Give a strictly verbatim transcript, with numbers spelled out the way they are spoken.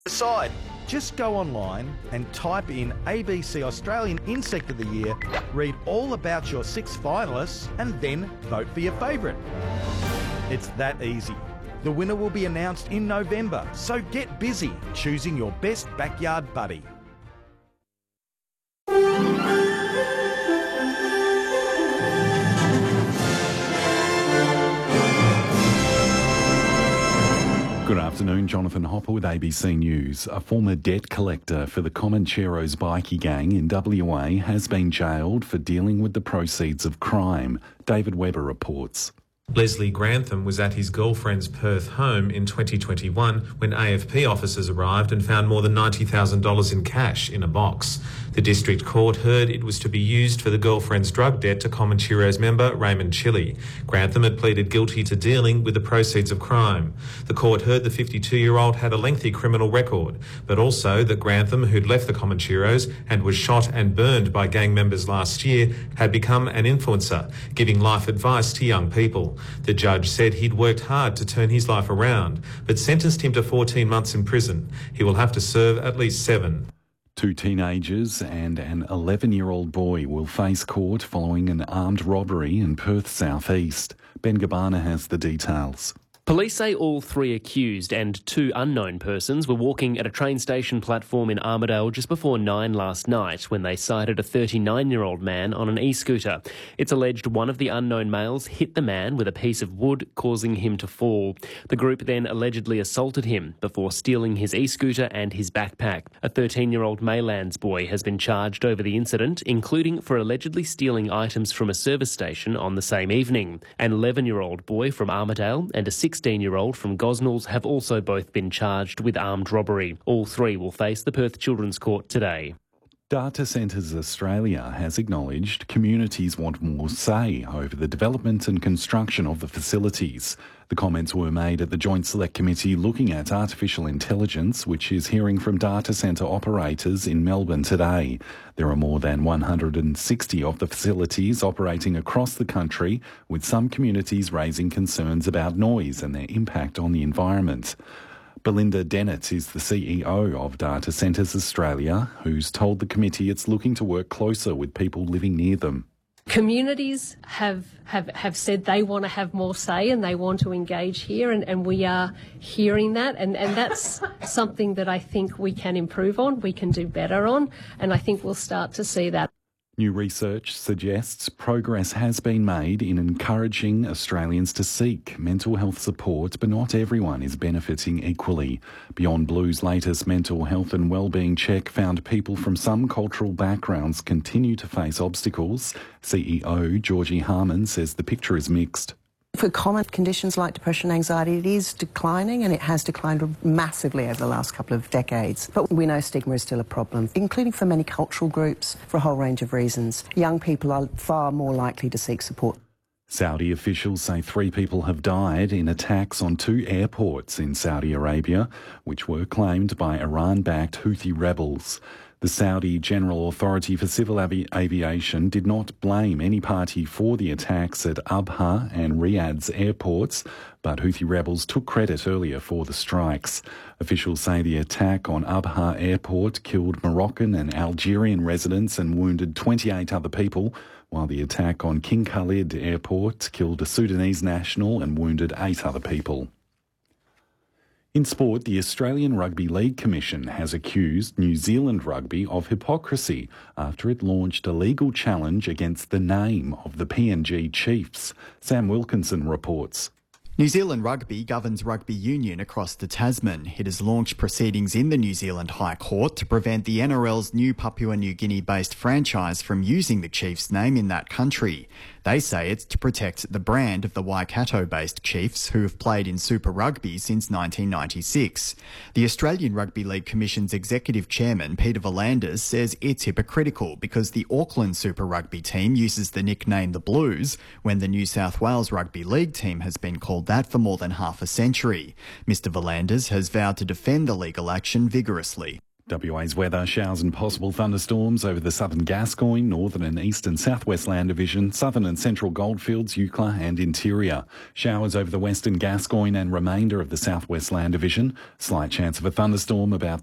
Decide. Just go online and type in A B C Australian Insect of the Year, read all about your six finalists, and then vote for your favourite. It's that easy. The winner will be announced in November, so get busy choosing your best backyard buddy. Good afternoon, Jonathan Hopper with A B C News. A former debt collector for the Comancheros bikie gang in W A has been jailed for dealing with the proceeds of crime. David Webber reports. Leslie Grantham was at his girlfriend's Perth home in twenty twenty-one when A F P officers arrived and found more than ninety thousand dollars in cash in a box. The district court heard it was to be used for the girlfriend's drug debt to Comancheros member Raymond Chili. Grantham had pleaded guilty to dealing with the proceeds of crime. The court heard the fifty-two-year-old had a lengthy criminal record, but also that Grantham, who'd left the Comancheros and was shot and burned by gang members last year, had become an influencer, giving life advice to young people. The judge said he'd worked hard to turn his life around, but sentenced him to fourteen months in prison. He will have to serve at least seven. Two teenagers and an eleven-year-old boy will face court following an armed robbery in Perth South East. Ben Gabbana has the details. Police say all three accused and two unknown persons were walking at a train station platform in Armidale just before nine last night when they sighted a thirty-nine-year-old man on an e-scooter. It's alleged one of the unknown males hit the man with a piece of wood, causing him to fall. The group then allegedly assaulted him before stealing his e-scooter and his backpack. A thirteen-year-old Maylands boy has been charged over the incident, including for allegedly stealing items from a service station on the same evening. An eleven-year-old boy from Armidale and a sixteen-year-old from Gosnells have also both been charged with armed robbery. All three will face the Perth Children's Court today. Data Centres Australia has acknowledged communities want more say over the development and construction of the facilities. The comments were made at the Joint Select Committee looking at artificial intelligence, which is hearing from data centre operators in Melbourne today. There are more than one hundred sixty of the facilities operating across the country, with some communities raising concerns about noise and their impact on the environment. Belinda Dennett is the C E O of Data Centres Australia, who's told the committee it's looking to work closer with people living near them. Communities have, have, have said they want to have more say and they want to engage here, and, and we are hearing that, and, and that's something that I think we can improve on, we can do better on, and I think we'll start to see that. New research suggests progress has been made in encouraging Australians to seek mental health support, but not everyone is benefiting equally. Beyond Blue's latest mental health and wellbeing check found people from some cultural backgrounds continue to face obstacles. C E O Georgie Harmon says the picture is mixed. For common conditions like depression and anxiety, it is declining, and it has declined massively over the last couple of decades. But we know stigma is still a problem, including for many cultural groups, for a whole range of reasons. Young people are far more likely to seek support. Saudi officials say three people have died in attacks on two airports in Saudi Arabia, which were claimed by Iran-backed Houthi rebels. The Saudi General Authority for Civil Avi- Aviation did not blame any party for the attacks at Abha and Riyadh's airports, but Houthi rebels took credit earlier for the strikes. Officials say the attack on Abha Airport killed Moroccan and Algerian residents and wounded twenty-eight other people, while the attack on King Khalid Airport killed a Sudanese national and wounded eight other people. In sport, the Australian Rugby League Commission has accused New Zealand Rugby of hypocrisy after it launched a legal challenge against the name of the P N G Chiefs. Sam Wilkinson reports. New Zealand Rugby governs rugby union across the Tasman. It has launched proceedings in the New Zealand High Court to prevent the N R L's new Papua New Guinea-based franchise from using the Chiefs' name in that country. They say it's to protect the brand of the Waikato-based Chiefs, who have played in Super Rugby since nineteen ninety-six. The Australian Rugby League Commission's executive chairman, Peter V'landys, says it's hypocritical because the Auckland Super Rugby team uses the nickname the Blues, when the New South Wales Rugby League team has been called that for more than half a century. Mister V'landys has vowed to defend the legal action vigorously. W A's weather, showers and possible thunderstorms over the southern Gascoyne, northern and eastern southwest land division, southern and central goldfields, Eucla and interior. Showers over the western Gascoyne and remainder of the southwest land division. Slight chance of a thunderstorm about